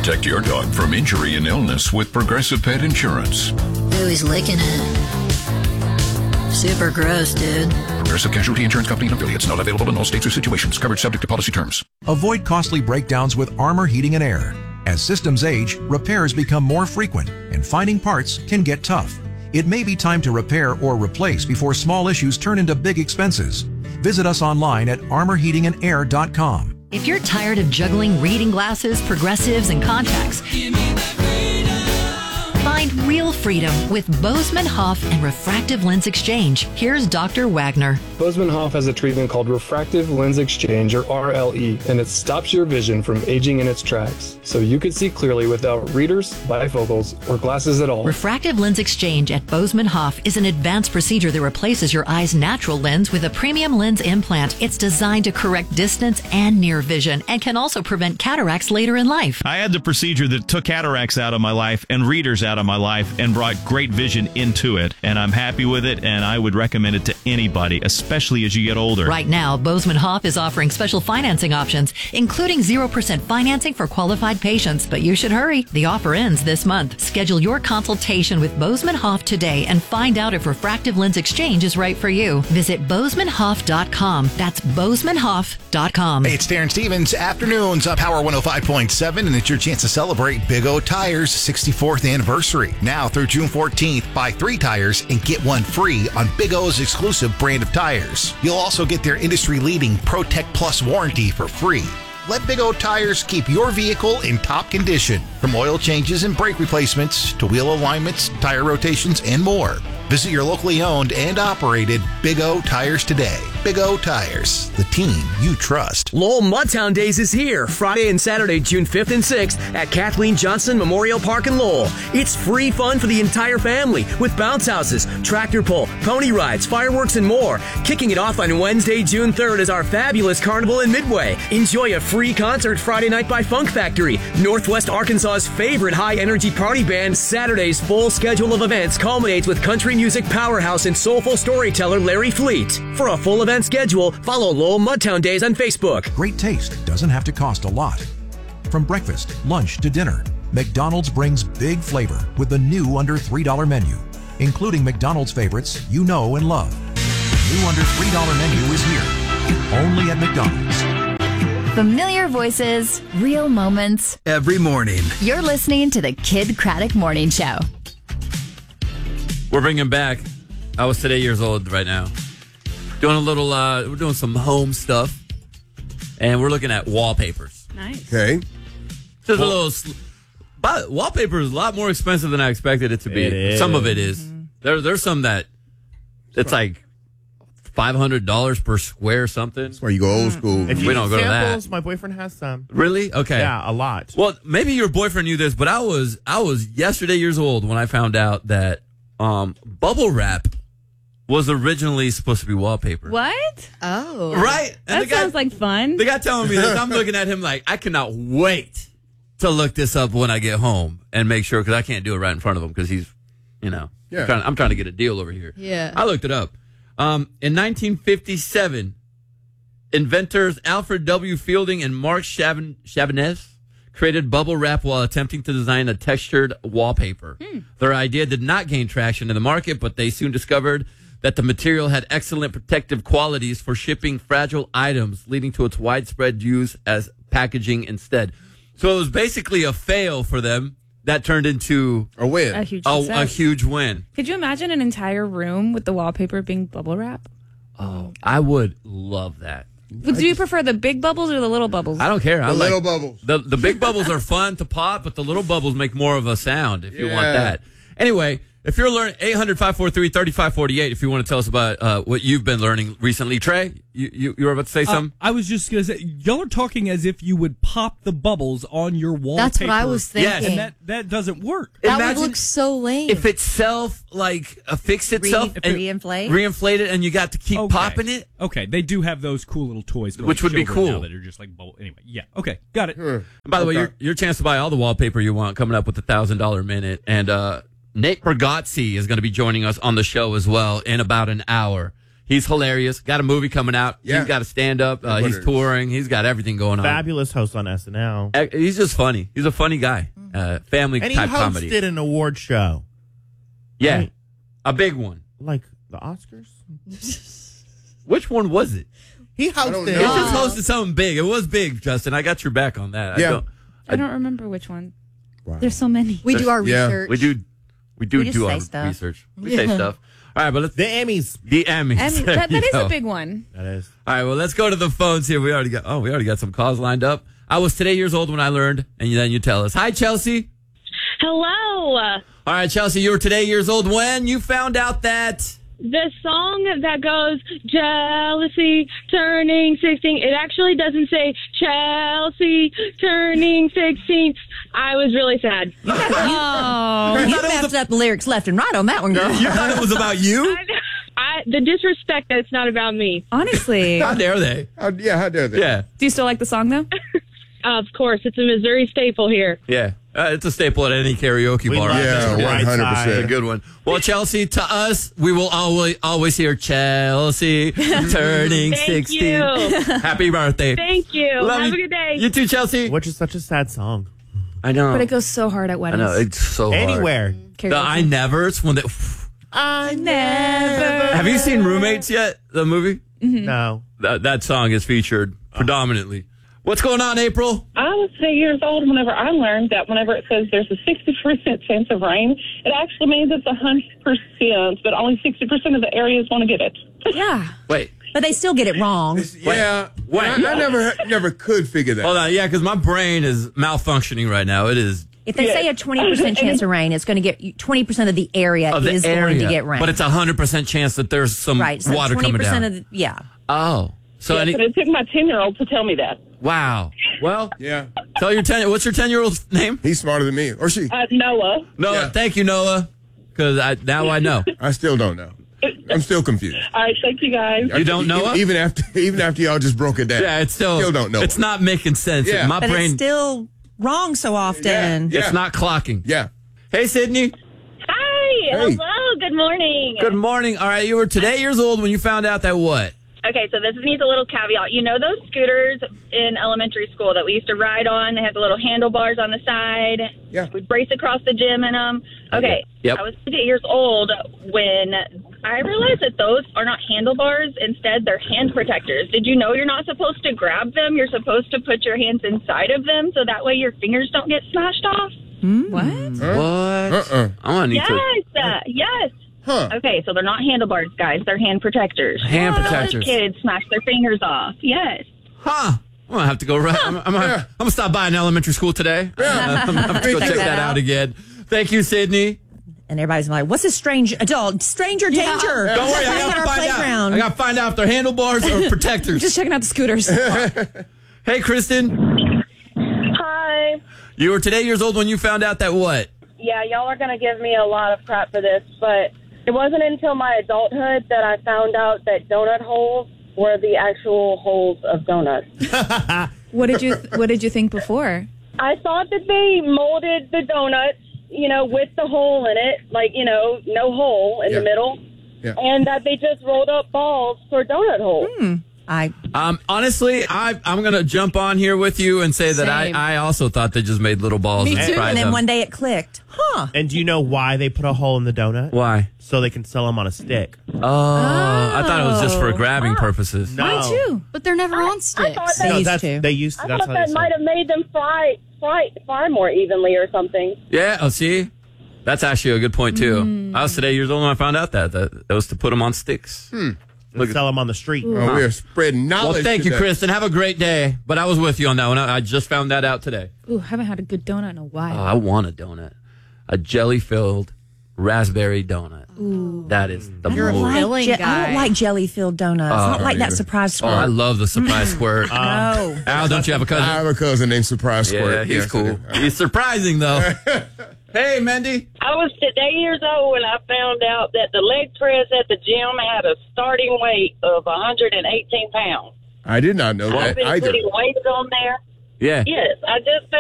Protect your dog from injury and illness with Progressive Pet Insurance. Ooh, he's licking it. Super gross, dude. Progressive Casualty Insurance Company and affiliates. Not available in all states or situations. Coverage subject to policy terms. Avoid costly breakdowns with Armor Heating and Air. As systems age, repairs become more frequent, and finding parts can get tough. It may be time to repair or replace before small issues turn into big expenses. Visit us online at armorheatingandair.com. If you're tired of juggling reading glasses, progressives, and contacts, find real freedom with Bozeman Hoff and Refractive Lens Exchange. Here's Dr. Wagner. Bozeman Hoff has a treatment called Refractive Lens Exchange, or RLE, and it stops your vision from aging in its tracks, so you can see clearly without readers, bifocals, or glasses at all. Refractive Lens Exchange at Bozeman Hoff is an advanced procedure that replaces your eye's natural lens with a premium lens implant. It's designed to correct distance and near vision and can also prevent cataracts later in life. I had the procedure that took cataracts out of my life and readers out of my life and brought great vision into it, and I'm happy with it, and I would recommend it to anybody, especially as you get older. Right now, Bozeman Hoff is offering special financing options, including 0% financing for qualified patients, but you should hurry. The offer ends this month. Schedule your consultation with Bozeman Hoff today and find out if Refractive Lens Exchange is right for you. Visit BozemanHoff.com. That's BozemanHoff.com. Hey, it's Darren Stevens. Afternoons on Power 105.7, and it's your chance to celebrate Big O Tires' 64th anniversary. Now through June 14th, buy 3 tires and get 1 free on Big O's exclusive brand of tires. You'll also get their industry-leading ProTech Plus warranty for free. Let Big O Tires keep your vehicle in top condition. From oil changes and brake replacements to wheel alignments, tire rotations, and more. Visit your locally owned and operated Big O Tires today. Big O Tires, the team you trust. Lowell Mudtown Days is here, Friday and Saturday, June 5th and 6th at Kathleen Johnson Memorial Park in Lowell. It's free fun for the entire family with bounce houses, tractor pull, pony rides, fireworks, and more. Kicking it off on Wednesday, June 3rd is our fabulous carnival in Midway. Enjoy a free concert Friday night by Funk Factory, Northwest Arkansas's favorite high-energy party band. Saturday's full schedule of events culminates with country music powerhouse and soulful storyteller Larry Fleet. For a full event schedule, follow Lowell Mudtown Days on Facebook. Great taste doesn't have to cost a lot. From breakfast, lunch, to dinner, McDonald's brings big flavor with the new under $3 menu, including McDonald's favorites you know and love. The new under $3 menu is here, only at McDonald's. Familiar voices, real moments. Every morning. You're listening to the Kid Craddock Morning Show. We're bringing back, I was today years old right now. Doing a little, we're doing some home stuff. And we're looking at wallpapers. Nice. Okay. Just a little, but wallpaper is a lot more expensive than I expected it to be. Some of it is. There's some that, it's like $500 per square something. That's where you go old school. If you We don't go to samples, that. my boyfriend has some. Really? Okay. Yeah, a lot. Well, maybe your boyfriend knew this, but I was yesterday years old when I found out that bubble wrap was originally supposed to be wallpaper. What? Oh. Right? And That sounds like fun. The guy telling me this, I'm looking at him like, I cannot wait to look this up when I get home and make sure, because I can't do it right in front of him because he's, I'm trying to get a deal over here. Yeah. I looked it up. In 1957, inventors Alfred W. Fielding and Mark Chabannes created bubble wrap while attempting to design a textured wallpaper. Their idea did not gain traction in the market, but they soon discovered that the material had excellent protective qualities for shipping fragile items, leading to its widespread use as packaging instead. So it was basically a fail for them that turned into a win. A huge a success. huge win. Could you imagine an entire room with the wallpaper being bubble wrap? Oh, I would love that. Do you prefer the big bubbles or the little bubbles? I don't care. The little bubbles. The big bubbles are fun to pop, but the little bubbles make more of a sound if you want that. Anyway, if you're learning, 800-543-3548, if you want to tell us about what you've been learning recently. Trey, you were about to say something? I was just going to say, y'all are talking as if you would pop the bubbles on your wallpaper. That's what I was thinking. And that doesn't work. That would look so lame. If it fixed itself and reinflated, and you got to keep popping it. Okay, they do have those cool little toys, which would be now cool. that are just like bubble. Anyway, yeah, okay, got it. And by the way, your chance to buy all the wallpaper you want coming up with the $1,000 minute, and Nate Bargatze is going to be joining us on the show as well in about an hour. He's hilarious. Got a movie coming out. Yeah. He's got a stand-up. He's touring. He's got everything going on. Fabulous host on SNL. He's just funny. He's a funny guy. Family And type he hosted comedy. an award show. Yeah. Right? A big one. Like the Oscars? Which one was it? He hosted. He just hosted something big. It was big, Justin. I got your back on that. Yeah. I don't remember which one. There's so many. We do our Yeah. research. We do just our say stuff. research. We say stuff. All right, but let's The Emmys. the Emmys. There That you is go. a big one. That is. All right, well, let's go to the phones here. We already got some calls lined up. I was today years old when I learned, and then you tell us. Hi, Chelsea. Hello. All right, Chelsea, you were today years old when you found out that. The song that goes, Jealousy turning 16, it actually doesn't say Chelsea turning 16. I was really sad. Oh, you messed up the lyrics left and right on that one, girl. You thought it was about you? The disrespect that it's not about me. Honestly. How dare they? How dare they? Yeah. Do you still like the song, though? Of course, it's a Missouri staple here. Yeah. It's a staple at any karaoke bar. Yeah, 100%. It's a good one. Well, Chelsea, to us, we will always hear Chelsea turning Thank 16. you. Happy birthday. Thank you. Love Have you. a good day. You too, Chelsea. Which is such a sad song. I know. But it goes so hard at I weddings. know. It's so hard. Anywhere. The I Nevers. When they, I Never. have you seen Roommates yet? The movie? No. That song is featured predominantly. What's going on, April? I was 8 years old whenever I learned that whenever it says there's a 60% chance of rain, it actually means it's 100%, but only 60% of the areas want to get it. Yeah. Wait. But they still get it wrong. Yeah. Wait. I never could figure that. Hold on. Yeah, because my brain is malfunctioning right now. It is. If they say a 20% chance of rain, it's going to get 20% of the area Of the is area. going to get rain. But it's 100% chance that there's some right. So water 20% coming down. of the, yeah. Oh. So Yes, but it took my 10-year-old to tell me that. wow. Well, Yeah. tell your 10. What's your 10-year-old's name? He's smarter than me. Or she. Noah. Noah. Yeah. Thank you, Noah. Because now I know. I still don't know. I'm still confused. All right, thank you guys. You don't know? Even after y'all just broke it down. Yeah, it's still don't know. It's not making sense. Yeah. My But brain. it's still wrong so often. It's not clocking. Yeah. Hey, Sydney. Hi. Hey. Hello. Good morning. Good morning. All right, you were today years old when you found out that what? Okay, so this needs a little caveat. You know those scooters in elementary school that we used to ride on? They had the little handlebars on the side. Yeah. We'd race across the gym in them. Okay. Yep. I was 8 years old when I realized that those are not handlebars. Instead, they're hand protectors. Did you know you're not supposed to grab them? You're supposed to put your hands inside of them so that way your fingers don't get smashed off? What? What? I want to need to. Yes. Huh. Okay, so they're not handlebars, guys. They're hand protectors. Hand Those protectors. kids smash their fingers off. Yes. Huh. I'm going to have to go right. I'm gonna stop by an elementary school today. I'm going to have to go check that out again. Thank you, Sydney. And everybody's like, what's a strange adult? Stranger danger. Don't worry, I Hang got on to our find playground. out. I got to find out if they're handlebars or protectors. Just checking out the scooters. Hey, Kristen. Hi. You were today years old when you found out that what? Yeah, y'all are going to give me a lot of crap for this, but it wasn't until my adulthood that I found out that donut holes were the actual holes of donuts. What did you think before? I thought that they molded the donuts, with the hole in it, like, no hole in the middle, and that they just rolled up balls for donut holes. Honestly, I'm going to jump on here with you and say that Same. I also thought they just made little balls Me and too. fried And then them. one day it clicked. Huh. And do you know why they put a hole in the donut? Why? So they can sell them on a stick. Oh, I thought it was just for grabbing purposes. No. Mine too. But they're never on sticks. They used to. I That's thought how that they might have made them fry more evenly or something. Yeah, see? That's actually a good point, too. I was today years old when I found out that it was to put them on sticks. Look, sell them on the street. Oh, we are spreading knowledge. Well, thank you, today. Kristen. Have a great day. But I was with you on that one. I just found that out today. Ooh, haven't had a good donut in a while. Oh, I want a donut. A jelly-filled raspberry donut. Ooh. That is the I don't move. like I don't like jelly-filled donuts. I don't like that surprise Oh, squirt. I love the surprise squirt. No. Al, don't you have a cousin? I have a cousin named Surprise Yeah, Squirt. he's Yes, I cool. do. He's surprising, though. Hey, Mandy. I was today years old when I found out that the leg press at the gym had a starting weight of 118 pounds. I did not know I've that been either. putting weights on there. Yeah. Yes, I just